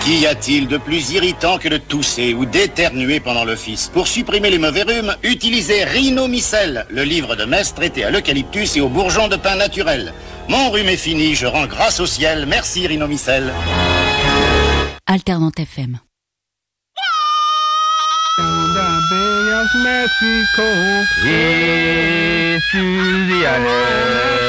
Qu'y a-t-il de plus irritant que de tousser ou d'éternuer pendant l'office? Pour supprimer les mauvais rhumes, utilisez Rhinomycel, le livre de messe traité à l'eucalyptus et aux bourgeons de pin naturel. Mon rhume est fini, je rends grâce au ciel. Merci Rhinomycel. Alternante FM. Mexico,